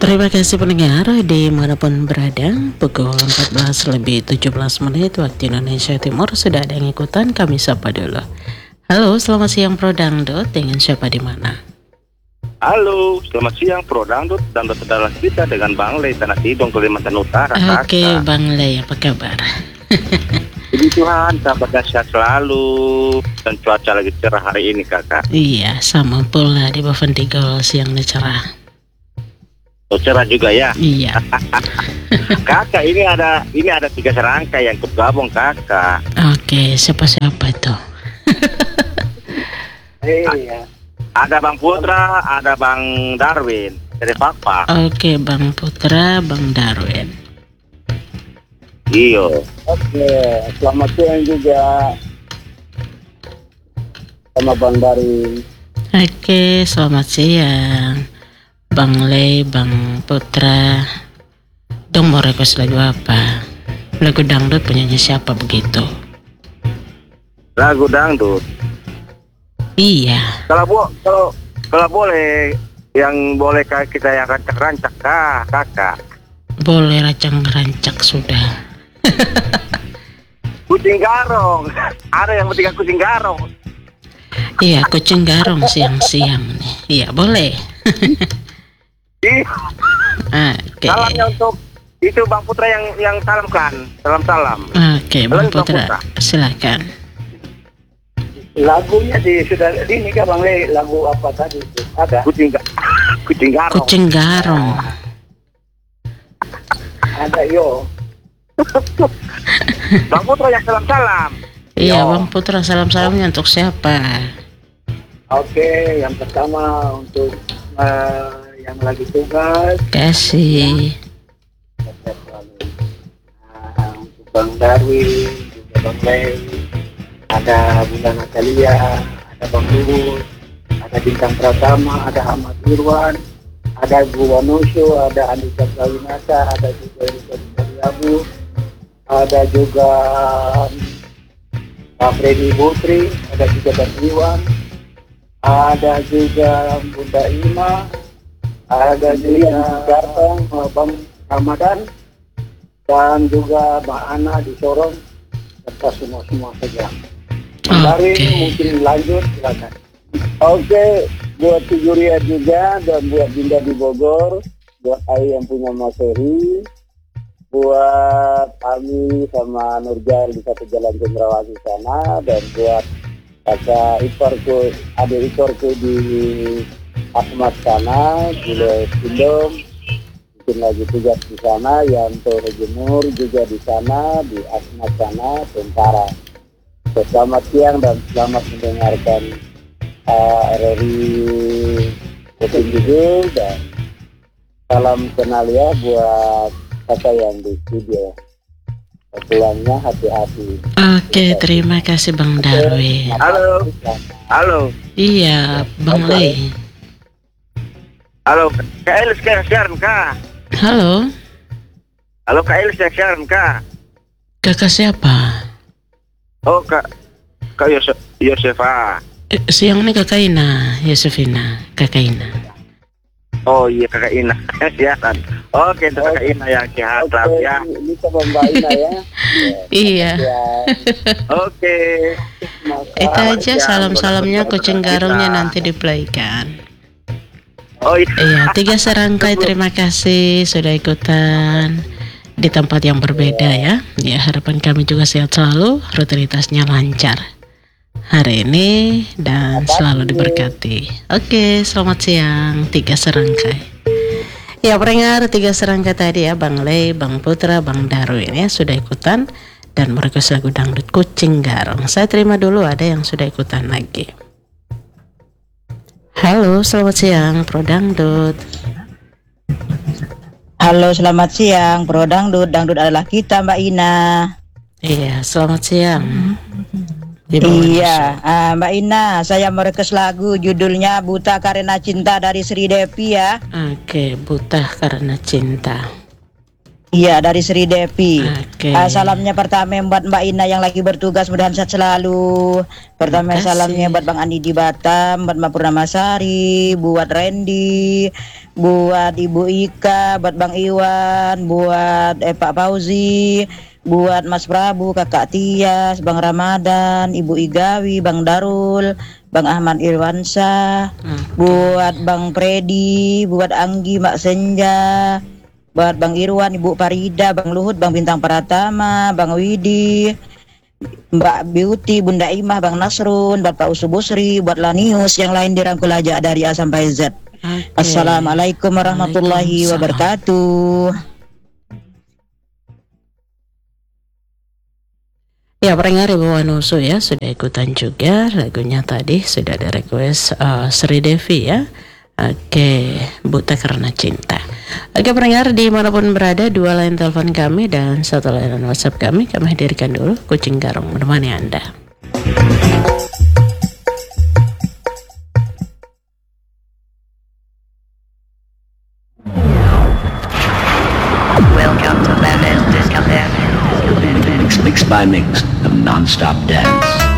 Terima kasih pendengar dimanapun berada. Pukul 14 lebih 17 menit waktu Indonesia Timur. Sudah ada yang ikutan, kami sapa dulu. Halo, selamat siang Pro Dangdut. Dengan siapa di mana? Halo, selamat siang Pro Dangdut. Dangdut adalah kita dengan Bang Lei Tanah Tidung, Kalimantan Utara. Oke, Bang Lei, apa kabar? Puji Tuhan, kabarnya sehat selalu. Dan cuaca lagi cerah hari ini, kakak. Iya, sama pula di Baventigol siangnya cerah. Oh, cerah juga ya? Iya. Kakak, ini ada 3 serangkai yang bergabung, kakak. Oke, siapa-siapa itu? Iya. Ada Bang Putra, ada Bang Darwin dari Papa. Oke, Bang Putra, Bang Darwin. Iyo. Oke, selamat siang juga sama Bang Darwin. Oke, selamat siang Bang Lei, Bang Putra. Dong mau request lagu apa? Lagu dangdut punyanya siapa begitu? Lagu dangdut. Iya. Kalau boleh, yang boleh kita yang rancak-rancak kakak. Boleh rancak-rancak sudah. Kucing garong. Ada yang bertiga kucing garong. Iya, kucing garong siang-siang nih. Iya, boleh. Oke. Salamnya untuk itu Bang Putra yang salamkan. Salam. Oke, Bang Putra, silakan. Lagunya sudah ini kan Bang Le, lagu apa tadi itu? Ada kucing garong. Kucing garong. Ada yo. Bang Putra yang salam. Iya, Bang Putra, salam-salamnya untuk siapa? Oke, yang pertama untuk yang lagi tugas. Kasih. Untuk Bang Darwin, juga Bang Le, ada Bunda Natalia, ada Bang Luhut, ada Bintang Pratama, ada Ahmad Irwan, ada Bu Wanusyo, ada Andika Prawinata, ada juga Abu, ada juga Pak Freddy Putri, ada juga Bang Iwan, ada juga Bunda Ima, ada juga Gartong, Bang Ramadan, dan juga Mbak Ana di Sorong, serta semua saja. Mari mungkin lanjut, silakan. Oke, buat Figuria juga dan buat Dinda di Bogor, buat Ai yang punya Maseri, buat Ami sama Nurjal di satu jalan Cendrawasih sana, dan buat kakak Ikorku, adik Ikorku di Asmat sana, Gule Sindom, mungkin lagi tugas di sana, Yanto Jemur juga di sana, di Asmat sana, Tentara. Selamat siang dan selamat mendengarkan RRI Kuping Judul, dan salam kenal ya buat kakak yang di studio. Pulangnya hati-hati. Oke, terima kasih Bang Darwin. Halo. Iya, Bang Lei. Halo, Kak Elis sekarang Kak. Halo. Halo Kak Elis sekarang Kak. Kakak siapa? Oh Kak Yosefa. Siang ini Kakak Ina, Yosefina, Kakak Ina. Oh iya Kakak Ina, siaran. Oke, untuk Kakak Ina yang sehat ya. Ini sama Mbak Ina ya. Iya. Oke. Itu aja salam-salamnya kucing garongnya nanti diplaykan. Oh iya. Iya, 3 serangkai terima kasih sudah ikutan di tempat yang berbeda ya. Ya, harapan kami juga sehat selalu, rutinitasnya lancar hari ini dan selalu diberkati. Oke, selamat siang. 3 serangkai. Ya, pendengar 3 serangkai tadi ya, Bang Lei, Bang Putra, Bang Darwin ya sudah ikutan dan mereka lagu dangdut kucing garong. Saya terima dulu, ada yang sudah ikutan lagi. Halo, selamat siang Pro Dangdut. Halo, selamat siang Pro Dangdut. Dangdut adalah kita, Mbak Ina. Iya, selamat siang. Iya, Mbak Ina, saya merequest lagu judulnya Buta Karena Cinta dari Sri Devi ya. Oke, Buta Karena Cinta. Iya, dari Sri Devi. Oke. Salamnya pertama buat Mbak Ina yang lagi bertugas, mudahan sehat selalu. Pertama Terima kasih. salamnya buat Bang Andi di Batam, buat Mbak Purnamasari, buat Randy, buat Ibu Ika, buat Bang Iwan, buat Pak Fauzi, buat Mas Prabu, Kakak Tias, Bang Ramadan, Ibu Igawi, Bang Darul, Bang Ahmad Irwansyah, buat Bang Freddy, buat Anggi, Mbak Senja, buat Bang Irwan, Ibu Farida, Bang Luhut, Bang Bintang Pratama, Bang Widi, Mbak Beauty, Bunda Imah, Bang Nasrun, buat Pak Usu Busri, buat Lanius, yang lain dirangkul aja dari A sampai Z. Oke. Assalamualaikum warahmatullahi Waalaikumsalam. wabarakatuh. Ya, pendengar Ibu Wanusu ya sudah ikutan juga lagunya tadi sudah ada request Sri Devi ya. Oke, Buta Karena Cinta. Oke pendengar dimanapun berada, 2 line telepon kami dan 1 line WhatsApp kami hadirkan dulu. Kucing Garong menemani Anda. Welcome to Bandit Disco Band. Mix by mix of non-stop dance.